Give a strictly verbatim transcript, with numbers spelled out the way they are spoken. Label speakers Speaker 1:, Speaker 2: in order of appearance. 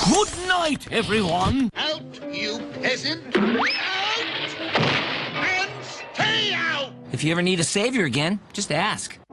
Speaker 1: Good night, everyone.
Speaker 2: Out, you peasant! Out! And stay out!
Speaker 3: If you ever need a savior again, just ask.